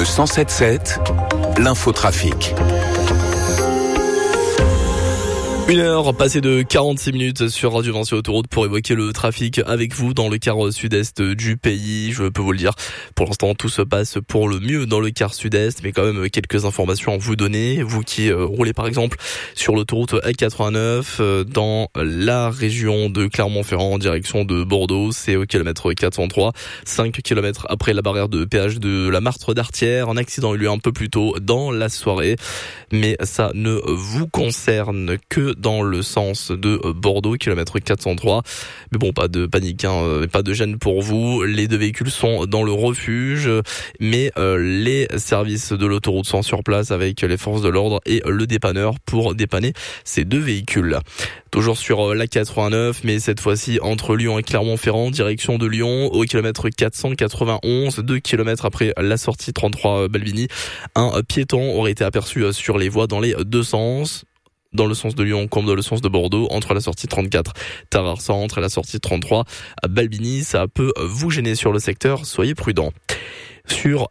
Le 107.7, l'infotrafic. 1h passée de 46 minutes sur Radio Vinci Autoroute pour évoquer le trafic avec vous dans le quart sud-est du pays. Je peux vous le dire, pour l'instant tout se passe pour le mieux dans le quart sud-est, mais quand même quelques informations à vous donner. Vous qui roulez par exemple sur l'autoroute A89 dans la région de Clermont-Ferrand en direction de Bordeaux, c'est au kilomètre 403, 5 km après la barrière de péage de la Martre d'Artière. Un accident a eu lieu un peu plus tôt dans la soirée, mais ça ne vous concerne que dans le sens de Bordeaux, kilomètre 403. Mais bon, pas de panique, pas de gêne pour vous. Les deux véhicules sont dans le refuge, mais les services de l'autoroute sont sur place avec les forces de l'ordre et le dépanneur pour dépanner ces deux véhicules. Toujours sur la 89, mais cette fois-ci entre Lyon et Clermont-Ferrand, direction de Lyon, au kilomètre 491, 2 km après la sortie 33 Balbini. Un piéton aurait été aperçu sur les voies dans les deux sens, dans le sens de Lyon comme dans le sens de Bordeaux, entre la sortie 34 Tarare Centre et la sortie 33 à Balbini. Ça peut vous gêner sur le secteur, soyez prudents. Sur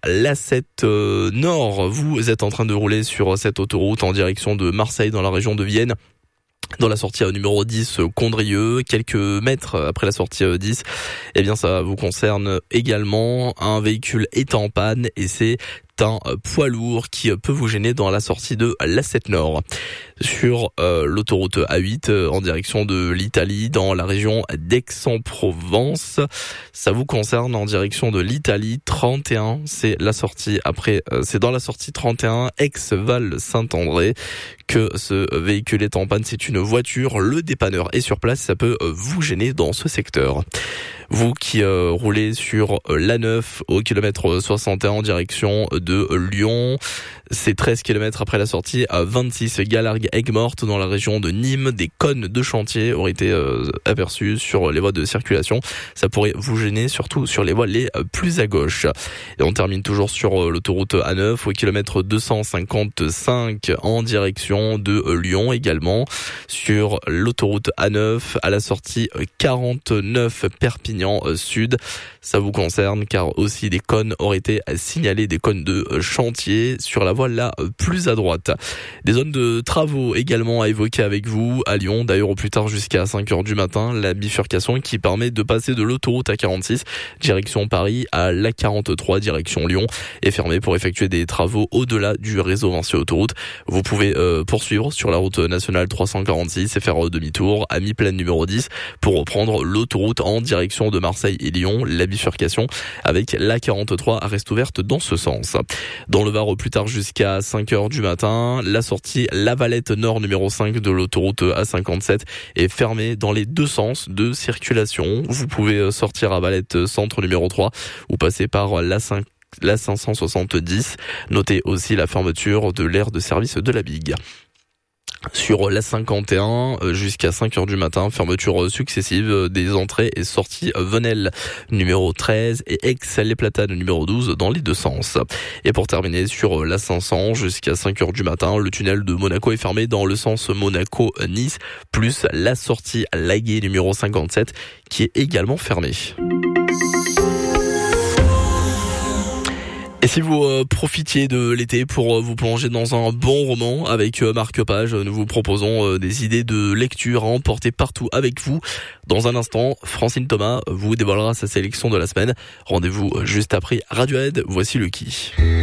l'A7 Nord, vous êtes en train de rouler sur cette autoroute en direction de Marseille dans la région de Vienne. Dans la sortie numéro 10 Condrieu, quelques mètres après la sortie 10, eh bien ça vous concerne également. Un véhicule est en panne et c'est un poids lourd qui peut vous gêner dans la sortie de l'A7 Nord. Sur l'autoroute A8 en direction de l'Italie dans la région d'Aix-en-Provence, ça vous concerne en direction de l'Italie 31, c'est la sortie après, c'est dans la sortie 31 Aix-Val-Saint-André que ce véhicule est en panne. C'est une voiture, le dépanneur est sur place, ça peut vous gêner dans ce secteur. Vous qui roulez sur l'A9 au kilomètre 61 en direction de Lyon, c'est 13 km après la sortie à 26 Galargues-Aigues-Mortes dans la région de Nîmes. Des cônes de chantier auraient été aperçus sur les voies de circulation. Ça pourrait vous gêner, surtout sur les voies les plus à gauche. Et on termine toujours sur l'autoroute A9 au kilomètre 255 en direction de Lyon également. Sur l'autoroute A9 à la sortie 49 Perpignan Sud. Ça vous concerne car aussi des cônes auraient été signalés, des cônes de chantier sur la voie la plus à droite. Des zones de travaux également à évoquer avec vous à Lyon, d'ailleurs au plus tard jusqu'à 5h du matin, la bifurcation qui permet de passer de l'autoroute A46 direction Paris à l'A43 direction Lyon est fermée pour effectuer des travaux au-delà du réseau Vinci Autoroute. Vous pouvez poursuivre sur la route nationale 346 et faire demi-tour à mi-plaine numéro 10 pour reprendre l'autoroute en direction de Marseille et Lyon. La bifurcation avec l'A43 reste ouverte dans ce sens. Dans le Var au plus tard jusqu'à 5h du matin, la sortie La Valette Nord numéro 5 de l'autoroute A57 est fermée dans les deux sens de circulation. Vous pouvez sortir à Valette Centre numéro 3 ou passer par la 570. Notez aussi la fermeture de l'aire de service de la Bigue. Sur la 51 jusqu'à 5h du matin, fermeture successive des entrées et sorties Venelle numéro 13 et Aix-les-Platanes numéro 12 dans les deux sens. Et pour terminer sur la 500 jusqu'à 5h du matin, le tunnel de Monaco est fermé dans le sens Monaco-Nice plus la sortie Laguet numéro 57 qui est également fermée. Et si vous profitiez de l'été pour vous plonger dans un bon roman avec Marc Page, nous vous proposons des idées de lecture à emporter partout avec vous. Dans un instant, Francine Thomas vous dévoilera sa sélection de la semaine. Rendez-vous juste après Radiohead, voici le qui.